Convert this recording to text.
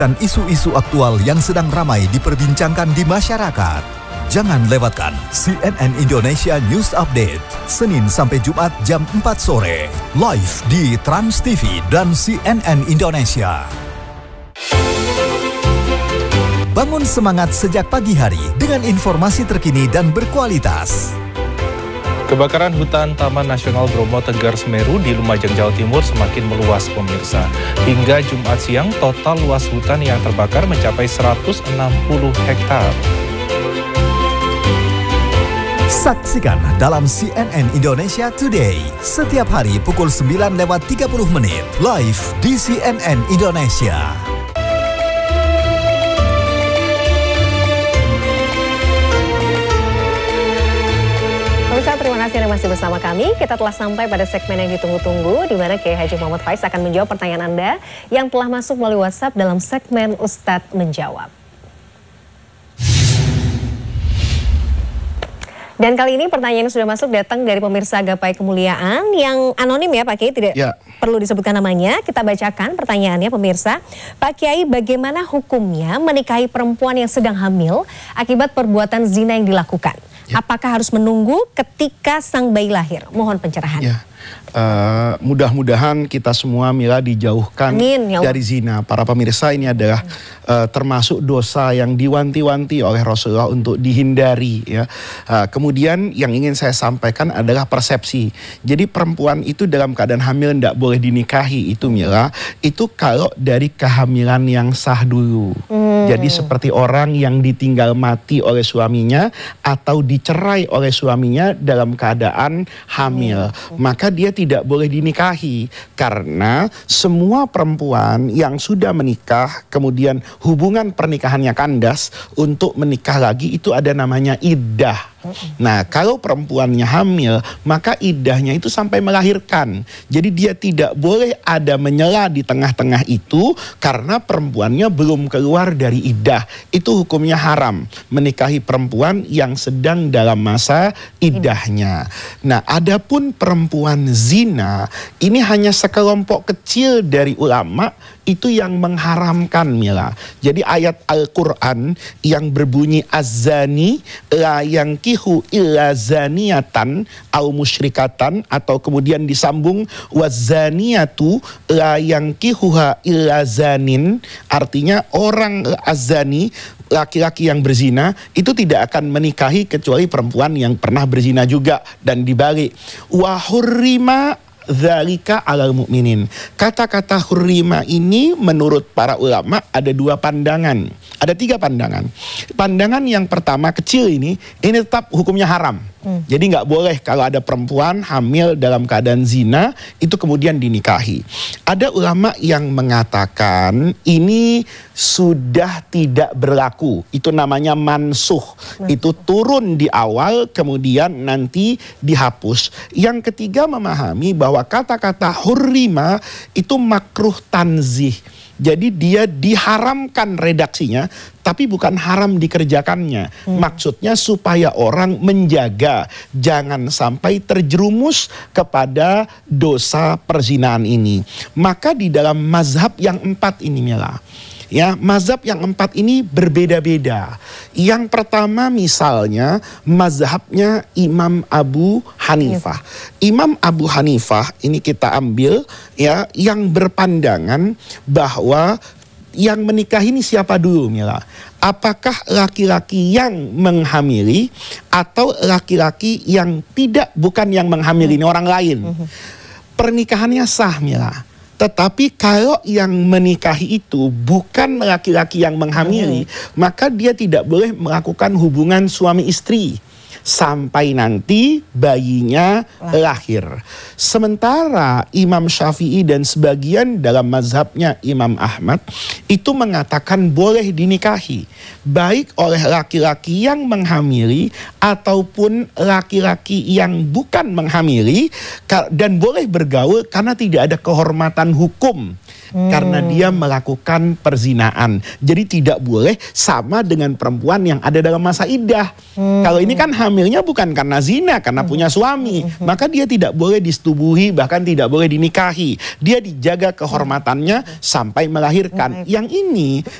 dan isu-isu aktual yang sedang ramai diperbincangkan di masyarakat. Jangan lewatkan CNN Indonesia News Update, Senin sampai Jumat jam 4 sore, live di Trans TV dan CNN Indonesia. Bangun semangat sejak pagi hari dengan informasi terkini dan berkualitas. Kebakaran hutan Taman Nasional Bromo Tengger Semeru di Lumajang, Jawa Timur semakin meluas, pemirsa. Hingga Jumat siang, total luas hutan yang terbakar mencapai 160 hektar. Saksikan dalam CNN Indonesia Today setiap hari pukul 9:30 live di CNN Indonesia. Pemirsa, terima kasih Anda masih bersama kami. Kita telah sampai pada segmen yang ditunggu-tunggu, di mana Kiai Haji Muhammad Faiz akan menjawab pertanyaan Anda yang telah masuk melalui WhatsApp dalam segmen Ustadz Menjawab. Dan kali ini pertanyaan yang sudah masuk datang dari pemirsa Gapai Kemuliaan yang anonim ya Pak Kiai, tidak perlu disebutkan namanya. Kita bacakan pertanyaannya pemirsa. Pak Kiai, bagaimana hukumnya menikahi perempuan yang sedang hamil akibat perbuatan zina yang dilakukan? Apakah harus menunggu ketika sang bayi lahir? Mohon pencerahan. Mudah-mudahan kita semua Mila dijauhkan dari zina. Para pemirsa, ini adalah termasuk dosa yang diwanti-wanti oleh Rasulullah untuk dihindari ya. Kemudian yang ingin saya sampaikan adalah persepsi. Jadi perempuan itu dalam keadaan hamil tidak boleh dinikahi itu Mila. Itu kalau dari kehamilan yang sah dulu. Jadi seperti orang yang ditinggal mati oleh suaminya atau dicerai oleh suaminya dalam keadaan hamil. Maka dia tidak boleh dinikahi. Karena semua perempuan yang sudah menikah, kemudian hubungan pernikahannya kandas, untuk menikah lagi itu ada namanya iddah. Nah, kalau perempuannya hamil, maka iddahnya itu sampai melahirkan. Jadi dia tidak boleh ada menyela di tengah-tengah itu karena perempuannya belum keluar dari iddah. Itu hukumnya haram, menikahi perempuan yang sedang dalam masa iddahnya. Nah, adapun perempuan zina, ini hanya sekelompok kecil dari ulama itu yang mengharamkan Mila. Jadi ayat Al-Quran yang berbunyi az-zani la yankihu illa zaniatan au musyrikatan, atau kemudian disambung waz-zaniyatu la yankihuha illa zanin, artinya orang az-zani, laki-laki yang berzina itu tidak akan menikahi kecuali perempuan yang pernah berzina juga. Dan dibalik, wa hurrima dzalika 'alal mu'minin. Kata-kata hurrima ini menurut para ulama ada dua pandangan. Ada tiga pandangan. Pandangan yang pertama kecil ini tetap hukumnya haram. Jadi nggak boleh kalau ada perempuan hamil dalam keadaan zina itu kemudian dinikahi. Ada ulama yang mengatakan ini sudah tidak berlaku. Itu namanya mansuh. Itu turun di awal kemudian nanti dihapus. Yang ketiga memahami bahwa kata-kata hurrima itu makruh tanzih. Jadi dia diharamkan redaksinya, tapi bukan haram dikerjakannya. Maksudnya supaya orang menjaga, jangan sampai terjerumus kepada dosa perzinahan ini. Maka di dalam mazhab yang empat ini Mila, ya, mazhab yang empat ini berbeda-beda. Yang pertama misalnya mazhabnya Imam Abu Hanifah. Imam Abu Hanifah ini kita ambil ya, yang berpandangan bahwa yang menikah ini siapa dulu Mila? Apakah laki-laki yang menghamili atau laki-laki yang bukan yang menghamili, ini orang lain? Pernikahannya sah Mila. Tetapi kalau yang menikahi itu bukan laki-laki yang menghamili, maka dia tidak boleh melakukan hubungan suami istri sampai nanti bayinya lahir. Sementara Imam Syafi'i dan sebagian dalam mazhabnya Imam Ahmad itu mengatakan boleh dinikahi, baik oleh laki-laki yang menghamili ataupun laki-laki yang bukan menghamili, dan boleh bergaul karena tidak ada kehormatan hukum karena dia melakukan perzinaan. Jadi tidak boleh sama dengan perempuan yang ada dalam masa iddah. Kalau ini kan hamilnya bukan karena zina, karena punya suami, maka dia tidak boleh disetubuhi, bahkan tidak boleh dinikahi. Dia dijaga kehormatannya sampai melahirkan. Yang ini